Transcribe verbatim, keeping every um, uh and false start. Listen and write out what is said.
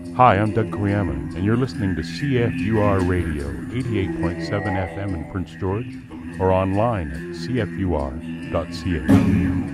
Hi, I'm Doug Koyama, and you're listening to C F U R Radio, eighty-eight point seven F M in Prince George, or online at c f u r dot c a.